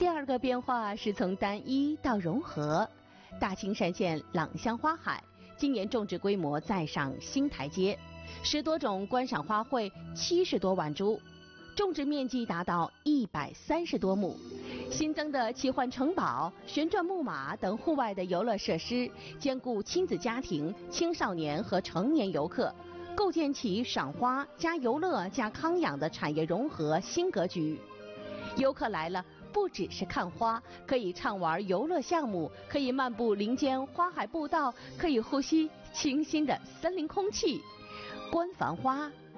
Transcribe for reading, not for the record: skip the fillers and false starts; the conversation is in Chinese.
第二个变化是从单一到融合。大青山县朗香花海今年种植规模再上新台阶，10多种观赏花卉，70多万株，种植面积达到130多亩。新增的奇幻城堡、旋转木马等户外的游乐设施，兼顾亲子家庭、青少年和成年游客，构建起赏花加游乐加康养的产业融合新格局。游客来了，不只是看花，可以畅玩游乐项目，可以漫步林间花海步道，可以呼吸清新的森林空气。观繁花，